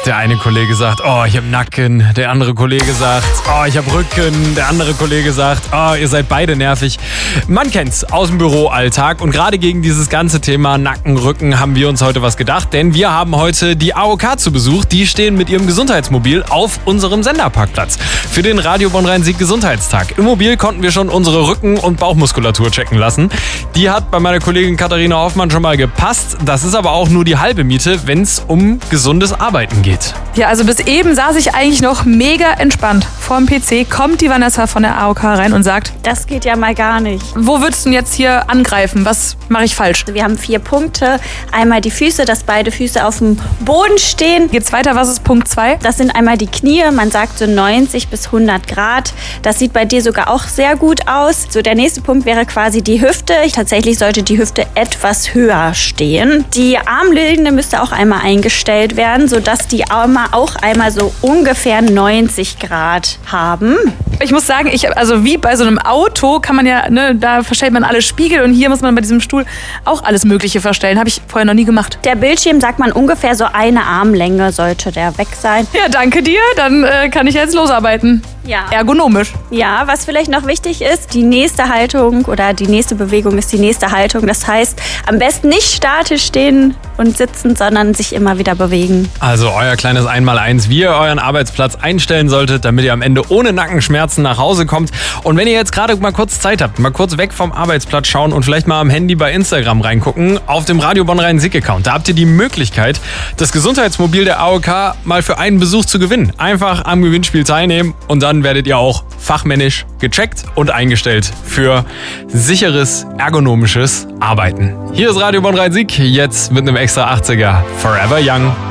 Der eine Kollege sagt, oh, ich habe Nacken. Der andere Kollege sagt, oh, ich habe Rücken. Der andere Kollege sagt, oh, ihr seid beide nervig. Man kennt's aus dem Büroalltag. Und gerade gegen dieses ganze Thema Nacken, Rücken haben wir uns heute was gedacht. Denn wir haben heute die AOK zu Besuch. Die stehen mit ihrem Gesundheitsmobil auf unserem Senderparkplatz für den Radio Bonn-Rhein-Sieg Gesundheitstag. Im Mobil konnten wir schon unsere Rücken- und Bauchmuskulatur checken lassen. Die hat bei meiner Kollegin Katharina Hoffmann schon mal gepasst. Das ist aber auch nur die halbe Miete, wenn es um gesundes Arbeiten geht. Ja, also bis eben saß ich eigentlich noch mega entspannt vorm PC. Kommt die Vanessa von der AOK rein und sagt, das geht ja mal gar nicht. Wo würdest du denn jetzt hier angreifen? Was mache ich falsch? Wir haben 4 Punkte. Einmal die Füße, dass beide Füße auf dem Boden stehen. Geht's weiter? Was ist Punkt 2? Das sind einmal die Knie. Man sagt so 90 bis 100 Grad. Das sieht bei dir sogar auch sehr gut aus. So, der nächste Punkt wäre quasi die Hüfte. Tatsächlich sollte die Hüfte etwas höher stehen. Die Armlehne müsste auch einmal eingestellt werden, sodass die Arme auch einmal so ungefähr 90 Grad haben. Ich muss sagen, also wie bei so einem Auto kann man ja, da verstellt man alle Spiegel und hier muss man bei diesem Stuhl auch alles Mögliche verstellen. Habe ich vorher noch nie gemacht. Der Bildschirm, sagt man, ungefähr so eine Armlänge sollte der weg sein. Ja, danke dir. Dann kann ich jetzt losarbeiten. Ja. Ergonomisch. Ja, was vielleicht noch wichtig ist, die nächste Haltung oder die nächste Bewegung ist die nächste Haltung. Das heißt, am besten nicht statisch stehen und sitzen, sondern sich immer wieder bewegen. Also euer kleines Einmaleins, wie ihr euren Arbeitsplatz einstellen solltet, damit ihr am Ende ohne Nackenschmerzen nach Hause kommt. Und wenn ihr jetzt gerade mal kurz Zeit habt, mal kurz weg vom Arbeitsplatz schauen und vielleicht mal am Handy bei Instagram reingucken, auf dem Radio Bonn-Rhein-Sieg-Account. Da habt ihr die Möglichkeit, das Gesundheitsmobil der AOK mal für einen Besuch zu gewinnen. Einfach am Gewinnspiel teilnehmen und dann werdet ihr auch fachmännisch gecheckt und eingestellt für sicheres, ergonomisches Arbeiten. Hier ist Radio Bonn-Rhein-Sieg, jetzt mit einem extra 80er Forever Young.